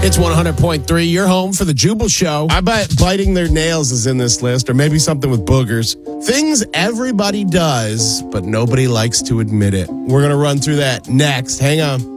It's 100.3. You're home for the Jubal Show. I bet biting their nails is in this list, or maybe something with boogers. Things everybody does, but nobody likes to admit it. We're going to run through that next. Hang on.